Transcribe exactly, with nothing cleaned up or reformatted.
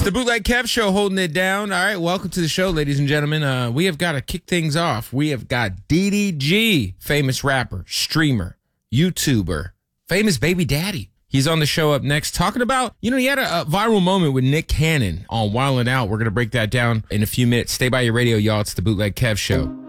It's the Bootleg Kev Show holding it down. All right, welcome to the show, ladies and gentlemen. Uh, we have got to kick things off. We have got D D G, famous rapper, streamer, YouTuber, famous baby daddy. He's on the show up next talking about, you know, he had a, a viral moment with Nick Cannon on Wildin' Out. We're going to break that down in a few minutes. Stay by your radio, y'all. It's the Bootleg Kev Show.